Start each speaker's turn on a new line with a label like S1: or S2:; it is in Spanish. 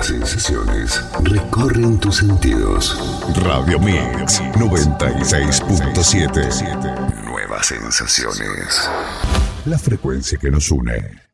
S1: Nuevas sensaciones recorren tus sentidos. Radio Mix 96.7. Nuevas sensaciones. La frecuencia que nos une.